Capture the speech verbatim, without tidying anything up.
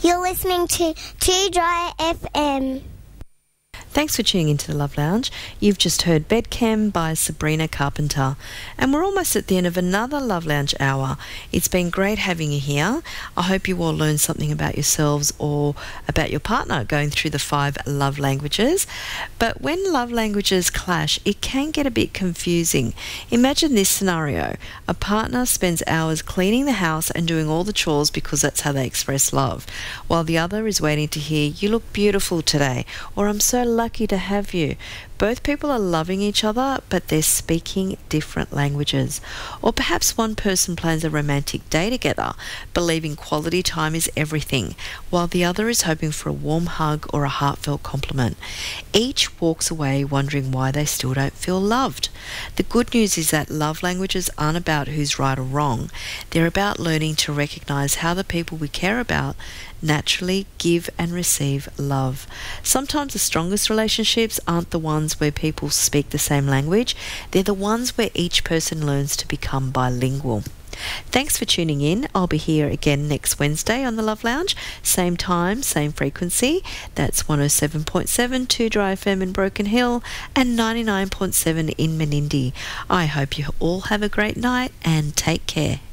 You're listening to Two Dry F M. Thanks for tuning into the Love Lounge. You've just heard Bedchem by Sabrina Carpenter. And we're almost at the end of another Love Lounge hour. It's been great having you here. I hope you all learned something about yourselves or about your partner going through the five love languages. But when love languages clash, it can get a bit confusing. Imagine this scenario. A partner spends hours cleaning the house and doing all the chores because that's how they express love, while the other is waiting to hear, "You look beautiful today," or "I'm so lucky to have you." Both people are loving each other, but they're speaking different languages. Or perhaps one person plans a romantic day together, believing quality time is everything, while the other is hoping for a warm hug or a heartfelt compliment. Each walks away wondering why they still don't feel loved. The good news is that love languages aren't about who's right or wrong. They're about learning to recognise how the people we care about naturally give and receive love. Sometimes the strongest relationships aren't the ones where people speak the same language. They're the ones where each person learns to become bilingual. Thanks for tuning in. I'll be here again next Wednesday on the Love Lounge. Same time, same frequency. That's one oh seven point seven Two Dry F M in Broken Hill and ninety-nine point seven in Menindee. I hope you all have a great night and take care.